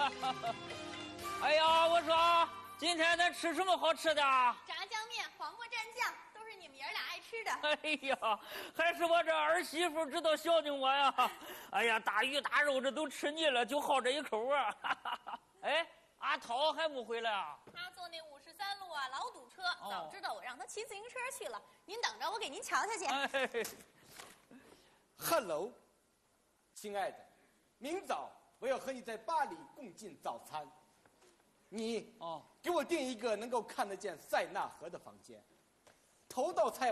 哎呀，我说今天咱吃什么好吃的？ 炸酱面、黄瓜蘸酱，都是你们爷俩爱吃的。 哎呀，还是我这儿媳妇知道孝敬我呀！哎呀，大鱼大肉这都吃腻了，就好这一口啊！哎，阿涛还没回来啊？ 他坐那53路啊，老堵车。早知道我让他骑自行车去了。您等着，我给您瞧瞧去。 哎 Hello， 亲爱的，明早我要和你在巴黎共进早餐。你给我订一个能够看得见塞纳河的房间，头道菜。